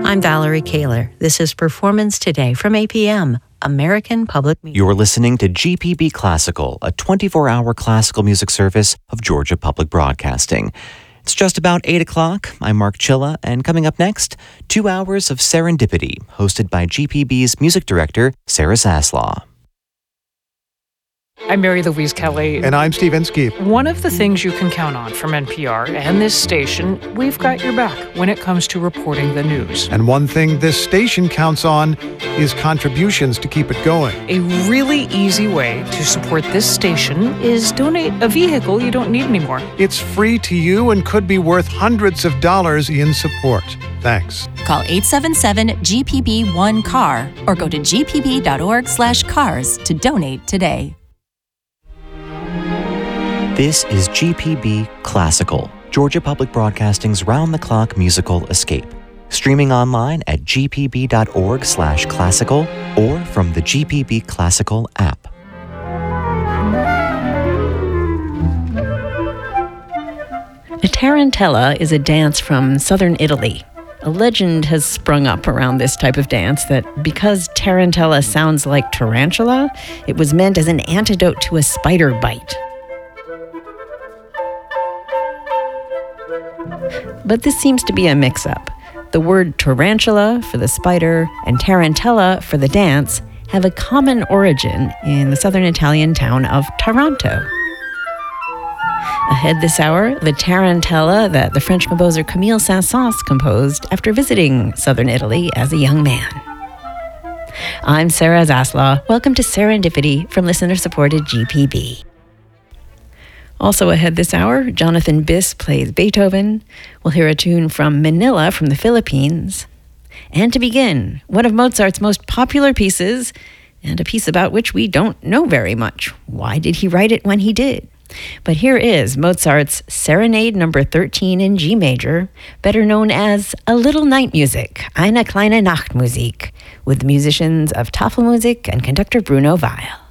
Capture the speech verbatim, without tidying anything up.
I'm Valerie Kaler. This is Performance Today from A P M, American Public Media. You're listening to G P B Classical, a twenty-four hour classical music service of Georgia Public Broadcasting. It's just about eight o'clock. I'm Mark Chilla, and coming up next, two hours of Serendipity, hosted by G P B's music director, Sarah Zaslaw. I'm Mary Louise Kelly. And I'm Steve Inskeep. One of the things you can count on from N P R and this station, we've got your back when it comes to reporting the news. And one thing this station counts on is contributions to keep it going. A really easy way to support this station is donate a vehicle you don't need anymore. It's free to you and could be worth hundreds of dollars in support. Thanks. Call eight seven seven G P B one C A R or go to g p b dot org slash cars to donate today. This is G P B Classical, Georgia Public Broadcasting's round-the-clock musical escape. Streaming online at g p b dot org slash classical or from the G P B Classical app. A tarantella is a dance from southern Italy. A legend has sprung up around this type of dance that because tarantella sounds like tarantula, it was meant as an antidote to a spider bite. But this seems to be a mix-up. The word tarantula for the spider and tarantella for the dance have a common origin in the southern Italian town of Taranto. Ahead this hour, the tarantella that the French composer Camille Saint-Saëns composed after visiting southern Italy as a young man. I'm Sarah Zaslaw. Welcome to Serendipity from listener-supported G P B. Also ahead this hour, Jonathan Biss plays Beethoven. We'll hear a tune from Manila from the Philippines. And to begin, one of Mozart's most popular pieces, and a piece about which we don't know very much. Why did he write it when he did? But here is Mozart's Serenade number thirteen in G major, better known as A Little Night Music, Eine kleine Nachtmusik, with the musicians of Tafelmusik and conductor Bruno Weil.